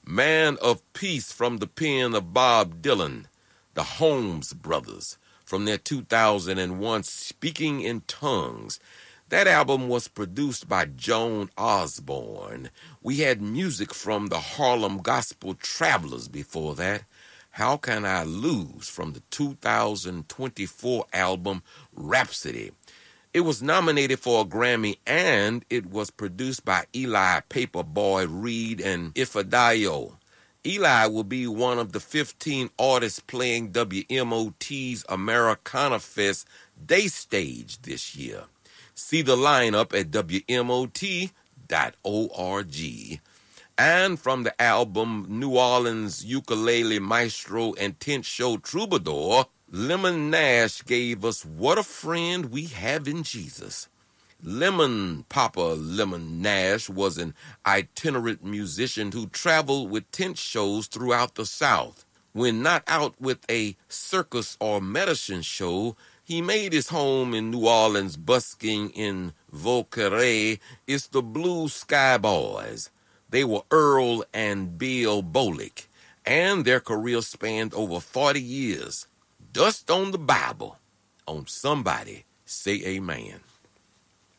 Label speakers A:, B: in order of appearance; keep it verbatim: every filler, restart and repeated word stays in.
A: Man of Peace from the pen of Bob Dylan. The Holmes Brothers from their two thousand one Speaking in Tongues. That album was produced by Joan Osborne. We had music from the Harlem Gospel Travelers before that. How Can I Lose from the two thousand twenty-four album Rhapsody. It was nominated for a Grammy, and it was produced by Eli Paperboy Reed and Ifedayo. Eli will be one of the fifteen artists playing W M O T's Americana Fest Day Stage this year. See the lineup at W M O T dot org. And from the album New Orleans Ukulele Maestro and Tent Show Troubadour, Lemon Nash gave us What a Friend We Have in Jesus. Lemon Papa Lemon Nash was an itinerant musician who traveled with tent shows throughout the South. When not out with a circus or medicine show, he made his home in New Orleans busking in Vauquerre. It's the Blue Sky Boys. They were Earl and Bill Bolick, and their career spanned over forty years. Dust on the Bible. On Somebody Say Amen.